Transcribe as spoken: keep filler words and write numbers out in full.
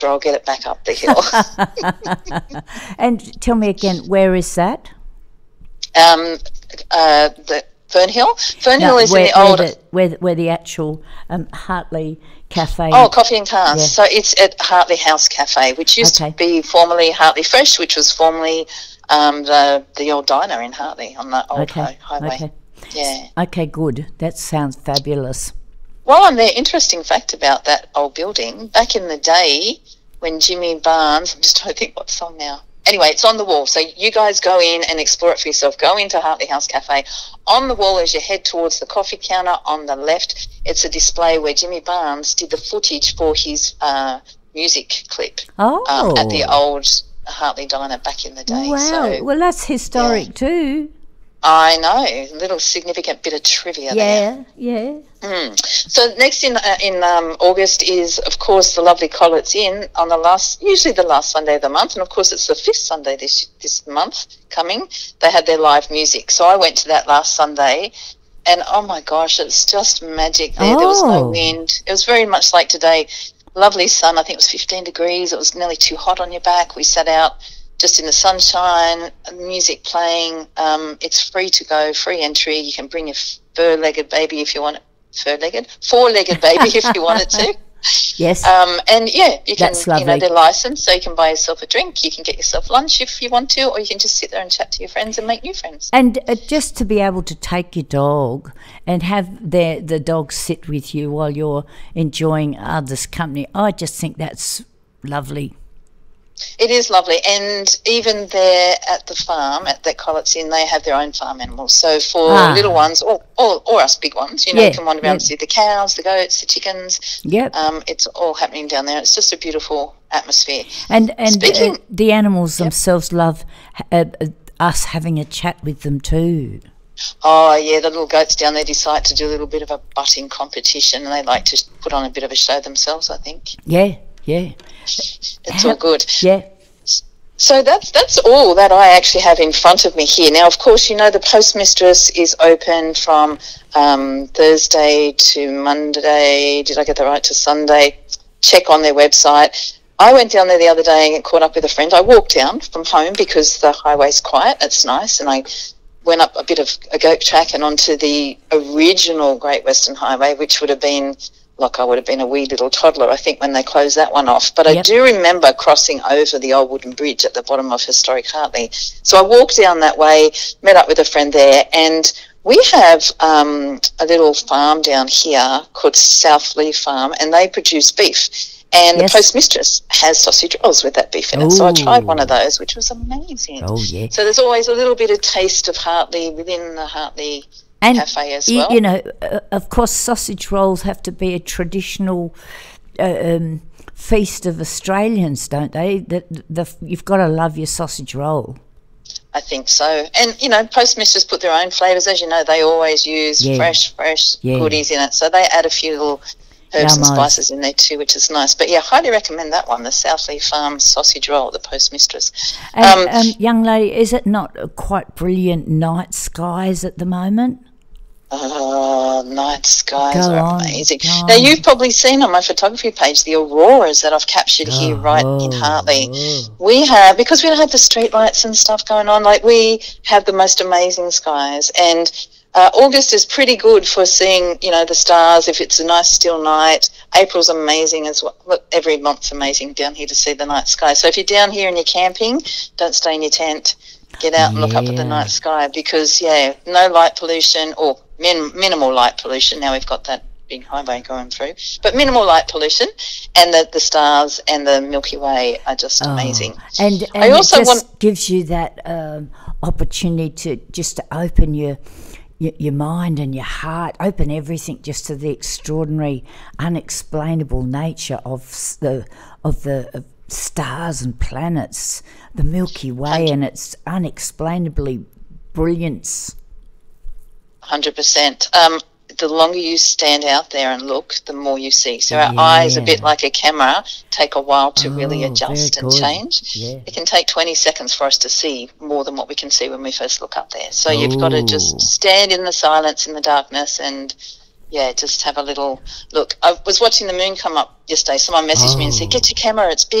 I'll get it back up the hill. And tell me again, where is that? um, uh, the Fernhill. Fernhill No, is where, in the where old... The, where, the, where the actual um, Hartley Cafe... Oh, Coffee and Cars. Yeah. So it's at Hartley House Cafe, which used Okay. to be formerly Hartley Fresh, which was formerly um, the the old diner in Hartley on the old Okay, hi- highway. okay. Yeah. Okay, good. That sounds fabulous. While I'm there, interesting fact about that old building, back in the day when Jimmy Barnes, I'm just trying to think what song now. Anyway, it's on the wall. So you guys go in and explore it for yourself. Go into Hartley House Cafe. On the wall as you head towards the coffee counter on the left, it's a display where Jimmy Barnes did the footage for his uh, music clip Oh. um, at the old Hartley Diner back in the day. Wow. So Well, that's historic yeah. too. I know, a little significant bit of trivia there. Yeah, yeah. Mm. So next in uh, in um, August is, of course, the lovely Collett's Inn on the last, usually the last Sunday of the month, and of course it's the fifth Sunday this this month coming. They had their live music, so I went to that last Sunday, and oh my gosh, it's just magic there. Oh. There was no wind. It was very much like today. Lovely sun. I think it was fifteen degrees. It was nearly too hot on your back. We sat out just in the sunshine, music playing. Um, it's free to go, free entry. You can bring your fur-legged baby if you want it. Fur-legged? Four-legged baby if you wanted to. Yes. Um, and, yeah, you can, That's you know, lovely. they're licensed, so you can buy yourself a drink. You can get yourself lunch if you want to, or you can just sit there and chat to your friends and make new friends. And uh, just to be able to take your dog and have their, the dog sit with you while you're enjoying others' company, I just think that's lovely. It is lovely, and even there at the farm, at that Collett's Inn, they have their own farm animals. So for Ah. little ones, or, or or us big ones, you know, Yeah, you can wander around yeah. and see the cows, the goats, the chickens. Yep. Um, it's all happening down there. It's just a beautiful atmosphere. And and Speaking- uh, the animals themselves love uh, uh, us having a chat with them too. Oh, yeah, the little goats down there decide to do a little bit of a butting competition, and they like to put on a bit of a show themselves, I think. Yeah, yeah, It's all good. yeah. So that's that's all that I actually have in front of me here. Now, of course, you know the Postmistress is open from um, Thursday to Monday. Did I get that right? To Sunday. Check on their website. I went down there the other day and caught up with a friend. I walked down from home because the highway's quiet. It's nice. And I went up a bit of a goat track and onto the original Great Western Highway, which would have been... Like I would have been a wee little toddler, I think, when they closed that one off. But I Yep. do remember crossing over the old wooden bridge at the bottom of historic Hartley. So I walked down that way, met up with a friend there, and we have um, a little farm down here called Southleaf Farm, and they produce beef. And Yes. the Postmistress has sausage rolls with that beef in it. So I tried one of Ooh. those, which was amazing. Oh, yeah. So there's always a little bit of taste of Hartley within the Hartley And cafe as y- well. you know, uh, of course, sausage rolls have to be a traditional uh, um, feast of Australians, don't they? The, the, you've got to love your sausage roll. I think so. And, you know, Postmisters put their own flavours. As you know, they always use Yeah. fresh, fresh Yeah. goodies in it. So they add a few little herbs and Yummos. spices in there too, which is nice. But, yeah, highly recommend that one, the Southleaf Farm sausage roll, the Postmistress. And, Um, um, young lady, is it not uh, quite brilliant night skies at the moment? Oh, night skies Go are on, amazing. go Now, on. you've probably seen on my photography page the auroras that I've captured here Oh, right in Hartley. oh. We have, because we don't have the street lights and stuff going on, like we have the most amazing skies. And uh, August is pretty good for seeing, you know, the stars if it's a nice still night. April's amazing as well. Look, every month's amazing down here to see the night sky. So if you're down here and you're camping, don't stay in your tent. Get out and look up at the Yeah. night sky because, yeah, no light pollution or min- minimal light pollution. Now we've got that big highway going through. But minimal light pollution and the, the stars and the Milky Way are just Oh, amazing. And, and I also it just want- gives you that um, opportunity to just to open your, your your mind and your heart, open everything just to the extraordinary, unexplainable nature of s- the of the of stars and planets, the Milky Way, and its unexplainably brilliance. one hundred percent. Um, the longer you stand out there and look, the more you see. So our eyes, a bit Yeah. like a camera, take a while to really Oh, adjust very and good. change. Yeah. It can take twenty seconds for us to see more than what we can see when we first look up there. So you've got to Oh. just stand in the silence, in the darkness, and yeah, just have a little look. I was watching the moon come up yesterday. Someone messaged me and said, Oh. get your camera, it's big.